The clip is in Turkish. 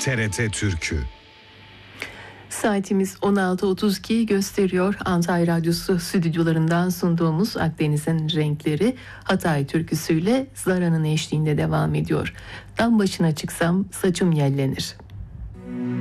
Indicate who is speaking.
Speaker 1: TRT Türkü.
Speaker 2: Saatimiz 16.32 gösteriyor. Antalya Radyosu stüdyolarından sunduğumuz Akdeniz'in renkleri Hatay türküsüyle Zara'nın eşliğinde devam ediyor. Dam başına çıksam saçım yellenir.